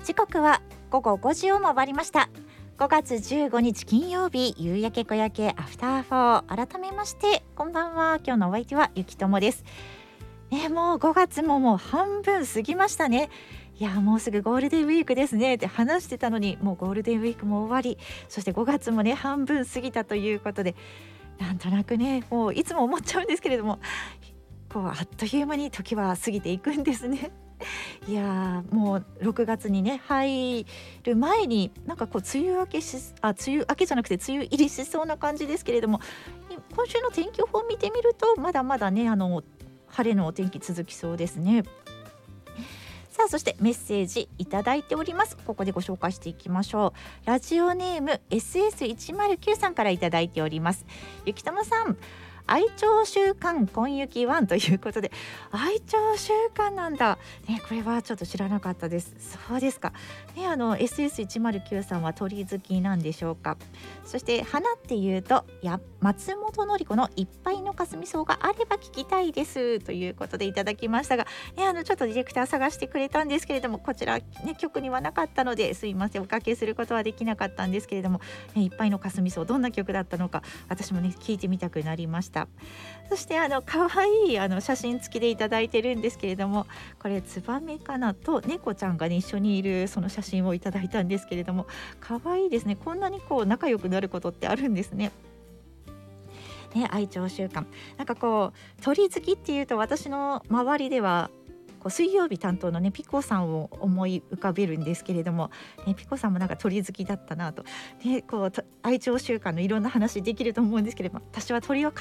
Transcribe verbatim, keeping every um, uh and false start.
時刻は午後ごじを回りました。ごがつじゅうごにち金曜日、夕焼け小焼けアフターフォー。改めましてこんばんは。今日のお相手はゆきともです、ね、もうごがつももう半分過ぎましたね。いやもうすぐゴールデンウィークですねって話してたのに、もうゴールデンウィークも終わり、そしてごがつもね半分過ぎたということで、なんとなくねもういつも思っちゃうんですけれども、こうあっという間に時は過ぎていくんですね。いやもうろくがつにね入る前になんかこう梅雨明けしあ梅雨明けじゃなくて梅雨入りしそうな感じですけれども、今週の天気予報を見てみるとまだまだねあの晴れのお天気続きそうですね。さあそしてメッセージいただいております。ここでご紹介していきましょう。ラジオネーム エスエスいちまるきゅう さんからいただいております。ゆきともさん、愛鳥週間今雪ワンということで、愛鳥週間なんだ、ね、これはちょっと知らなかったです。そうですか、ね、あの エスエスいちまるきゅう さんは鳥好きなんでしょうか。そして花っていうとや松本のり子のいっぱいのかすみ草があれば聞きたいですということでいただきましたが、ね、あのちょっとディレクター探してくれたんですけれども、こちら、ね、曲にはなかったのですいません、おかけすることはできなかったんですけれども、ね、いっぱいのかすみ草どんな曲だったのか私もね聞いてみたくなりました。そしてあの可愛いあの写真付きでいただいてるんですけれども、これツバメかなと猫ちゃんが、ね、一緒にいるその写真をいただいたんですけれども、可愛いですね。こんなにこう仲良くなることってあるんですね。ね、愛鳥週間、なんかこう鳥好きっていうと私の周りではこう水曜日担当のねピコさんを思い浮かべるんですけれども、ね、ピコさんもなんか鳥好きだったなと、ね、こう愛鳥週間のいろんな話できると思うんですけれども、私は鳥を